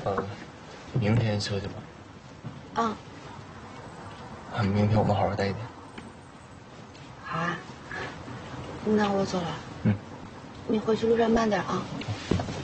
明天休息吧。 啊。 明天我们好好待一天。 好啊。那我走了。 嗯。 你回去路上慢点啊。 好。